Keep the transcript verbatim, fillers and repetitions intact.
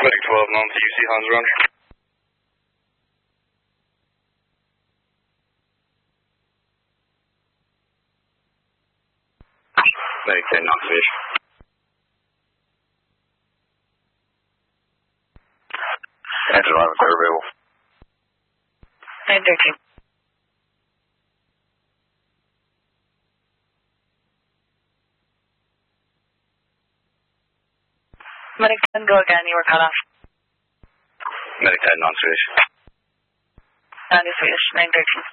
Medic twelve, known to U C Hans Roger. Medic ten, non-fish. Engine eleven, clear available. nine thirteen. Medic ten, go again, you were cut off. Medic ten, non-Swedish. Non-Swedish, nine thirteen.